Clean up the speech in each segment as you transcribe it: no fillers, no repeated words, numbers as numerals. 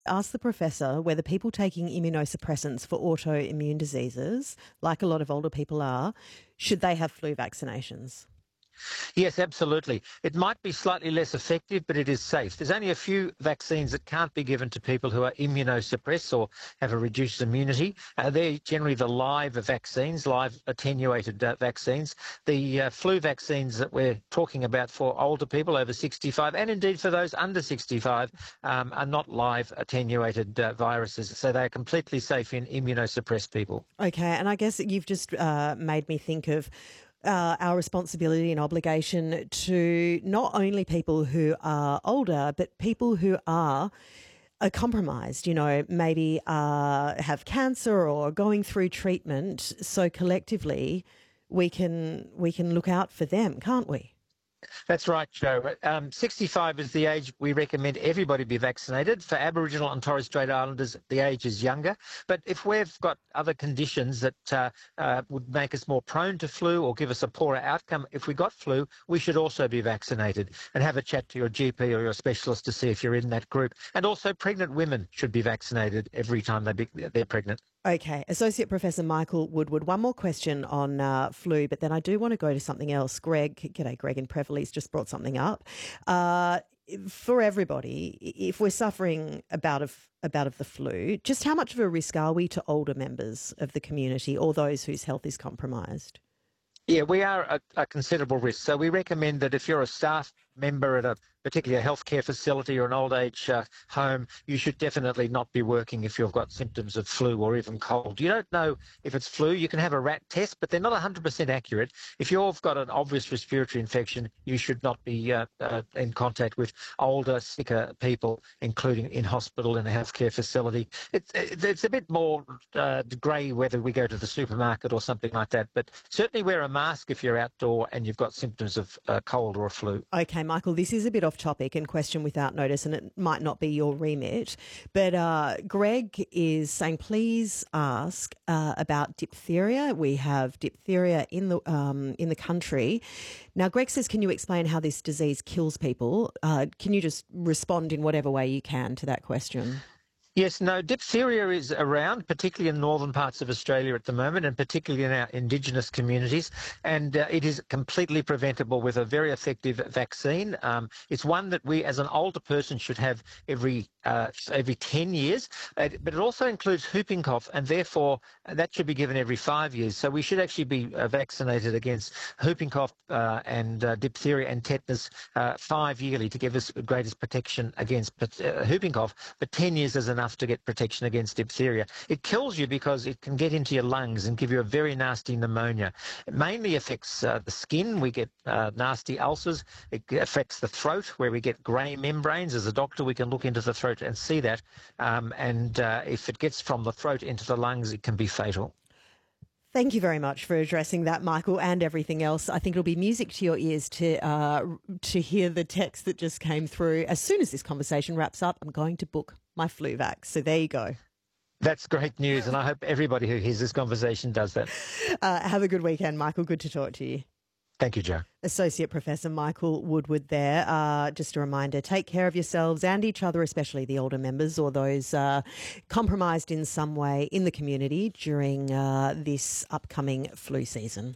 Ask the professor whether people taking immunosuppressants for autoimmune diseases, like a lot of older people are, should they have flu vaccinations? Yes, absolutely. It might be slightly less effective, but it is safe. There's only a few vaccines that can't be given to people who are immunosuppressed or have a reduced immunity. They're generally the live vaccines, live attenuated vaccines. The flu vaccines that we're talking about for older people over 65, and indeed for those under 65, are not live attenuated viruses. So they're completely safe in immunosuppressed people. Okay, and I guess you've just made me think of our responsibility and obligation to not only people who are older, but people who are compromised, maybe have cancer or going through treatment. So collectively, we can look out for them, can't we? That's right, Joe. 65 is the age we recommend everybody be vaccinated. For Aboriginal and Torres Strait Islanders, the age is younger. But if we've got other conditions that would make us more prone to flu or give us a poorer outcome, if we got flu, we should also be vaccinated, and have a chat to your GP or your specialist to see if you're in that group. And also pregnant women should be vaccinated every time they're pregnant. Okay, Associate Professor Michael Woodward. One more question on flu, but then I do want to go to something else. G'day, Greg in Prevally's just brought something up. For everybody, if we're suffering a bout of the flu, just how much of a risk are we to older members of the community or those whose health is compromised? Yeah, we are a considerable risk. So we recommend that if you're a staff member at a particularly a healthcare facility or an old age home, you should definitely not be working if you've got symptoms of flu or even cold. You don't know if it's flu. You can have a rat test, but they're not 100% accurate. If you've got an obvious respiratory infection, you should not be in contact with older, sicker people, including in hospital, in a healthcare facility. It's a bit more grey whether we go to the supermarket or something like that, but certainly wear a mask if you're outdoor and you've got symptoms of cold or a flu. Okay, Michael, this is a bit off topic and question without notice, and it might not be your remit, but Greg is saying please ask about diphtheria. We have diphtheria in the country. Now, Greg says, can you explain how this disease kills people? Can you just respond in whatever way you can to that question? Yes, no, diphtheria is around, particularly in northern parts of Australia at the moment, and particularly in our Indigenous communities, and it is completely preventable with a very effective vaccine. It's one that we, as an older person, should have every 10 years, but it also includes whooping cough, and therefore that should be given every 5 years. So we should actually be vaccinated against whooping cough and diphtheria and tetanus 5 yearly to give us greatest protection against whooping cough, but 10 years is enough to get protection against diphtheria. It kills you because it can get into your lungs and give you a very nasty pneumonia. It mainly affects the skin. We get nasty ulcers. It affects the throat, where we get grey membranes. As a doctor, we can look into the throat and see that. And if it gets from the throat into the lungs, it can be fatal. Thank you very much for addressing that, Michael, and everything else. I think it'll be music to your ears to hear the text that just came through. As soon as this conversation wraps up, I'm going to book my flu vax. So there you go. That's great news, and I hope everybody who hears this conversation does that. Have a good weekend, Michael. Good to talk to you. Thank you, Joe. Associate Professor Michael Woodward there. Just a reminder, take care of yourselves and each other, especially the older members or those compromised in some way in the community during this upcoming flu season.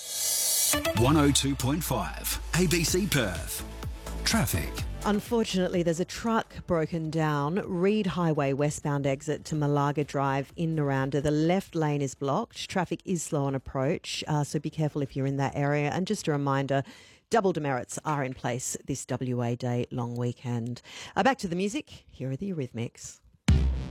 102.5 ABC Perth. Traffic. Unfortunately, there's a truck broken down, Reed Highway westbound exit to Malaga Drive in Naranda. The left lane is blocked. Traffic is slow on approach, so be careful if you're in that area. And just a reminder, double demerits are in place this WA Day long weekend. Back to the music. Here are the Eurythmics.